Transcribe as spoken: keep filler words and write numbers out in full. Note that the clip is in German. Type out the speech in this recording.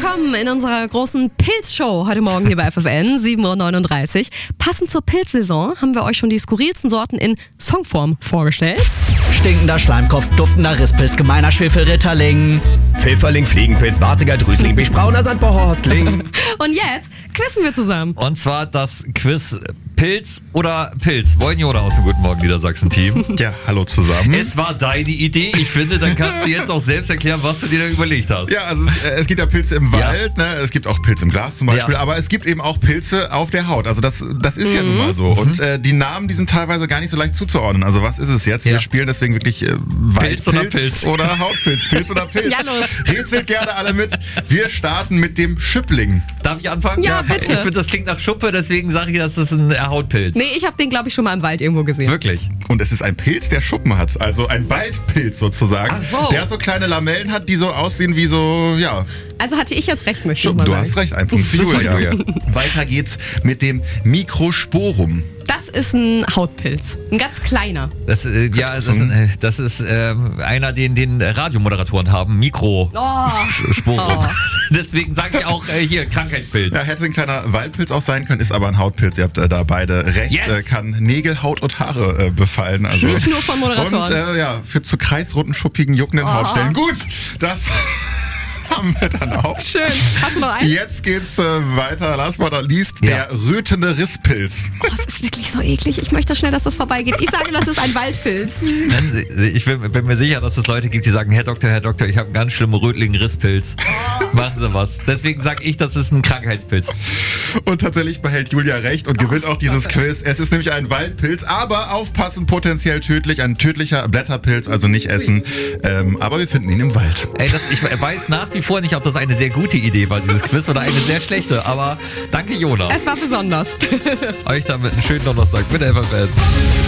willkommen in unserer großen Pilzshow heute Morgen hier bei F F N, sieben Uhr neununddreißig. Passend zur Pilzsaison haben wir euch schon die skurrilsten Sorten in Songform vorgestellt. Stinkender Schleimkopf, duftender Risspilz, gemeiner Schwefelritterling. Pfifferling, Fliegenpilz, warziger Drüsling, Bischbrauner Sandbohrhorstling. Und jetzt quizzen wir zusammen. Und zwar das Quiz Pilz oder Pilz. Moin Jona aus dem Guten Morgen Niedersachsen-Team. Ja, hallo zusammen. Es war deine Idee. Ich finde, dann kannst du jetzt auch selbst erklären, was du dir da überlegt hast. Ja, also es, es gibt ja Pilze im Wald, ja. ne? Es gibt auch Pilze im Glas zum Beispiel, Ja. aber es gibt eben auch Pilze auf der Haut. Also das, das ist mhm. ja nun mal so. Und äh, die Namen, die sind teilweise gar nicht so leicht zuzuordnen. Also was ist es jetzt? Ja. Wir spielen deswegen wirklich äh, Waldpilz Pilz oder Pilz? oder Hautpilz. Pilz oder Pilz. Ja, los. Rätselt gerne alle mit. Wir starten mit dem Schüppling. Darf ich anfangen? Ja, bitte. Ich finde, das klingt nach Schuppe, deswegen sage ich, das ist ein Hautpilz. Nee, ich habe den, glaube ich, schon mal im Wald irgendwo gesehen. Wirklich? Und es ist ein Pilz, der Schuppen hat. Also ein Waldpilz sozusagen. Ach so. Der so kleine Lamellen hat, die so aussehen wie so, ja... Also hatte ich jetzt recht, möchte ich Du mal sagen. hast recht, ein Punkt für Super, Julia. Julia. Weiter geht's mit dem Mikrosporum. Das ist ein Hautpilz. Ein ganz kleiner. Das, äh, ja, das ist, äh, das ist äh, einer, den, den Radiomoderatoren haben. Mikrosporum. Oh. Deswegen sage ich auch äh, hier Krankheitspilz. Ja, hätte ein kleiner Waldpilz auch sein können, ist aber ein Hautpilz. Ihr habt äh, da beide recht. Yes. Äh, kann Nägel, Haut und Haare äh, befallen. Also. Nicht nur von Moderatoren. Und äh, ja, für zu kreisrunden, schuppigen, juckenden Oh. Hautstellen. Gut, das haben wir dann auch. Schön. Hast du noch einen? Jetzt geht's äh, weiter. Last but not least, Ja. der rötende Risspilz. Oh, das ist wirklich so eklig. Ich möchte schnell, dass das vorbeigeht. Ich sage, das ist ein Waldpilz. Ich bin, bin mir sicher, dass es Leute gibt, die sagen, Herr Doktor, Herr Doktor, ich habe einen ganz schlimmen Rötling-Risspilz. Machen Sie was. Deswegen sage ich, das ist ein Krankheitspilz. Und tatsächlich behält Julia recht und gewinnt auch dieses Quiz. Es ist nämlich ein Waldpilz, aber aufpassen, potenziell tödlich. Ein tödlicher Blätterpilz, also nicht essen. Ähm, aber wir finden ihn im Wald. Ey, das, ich weiß nach wie vor nicht, ob das eine sehr gute Idee war, dieses Quiz, oder eine sehr schlechte. Aber danke, Jona. Es war besonders. Euch damit einen schönen Donnerstag mit F F N.